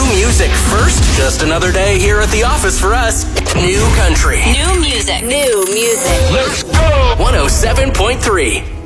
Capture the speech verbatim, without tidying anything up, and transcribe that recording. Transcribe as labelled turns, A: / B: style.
A: music first. Just another day here at the office for us. New country.
B: New music.
C: New music.
A: Let's go! one oh seven point three.